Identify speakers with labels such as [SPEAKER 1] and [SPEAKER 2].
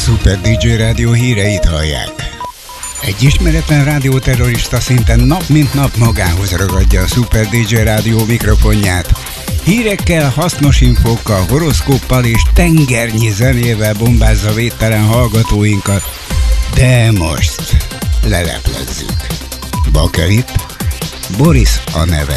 [SPEAKER 1] Super DJ Rádió híreit hallják. Egy ismeretlen rádióterrorista szinten nap mint nap magához ragadja a Super DJ Rádió mikrofonját. Hírekkel, hasznos infókkal, horoszkóppal és tengernyi zenével bombázza védtelen hallgatóinkat. De most leleplezzük. Bakelit, Boris a neve.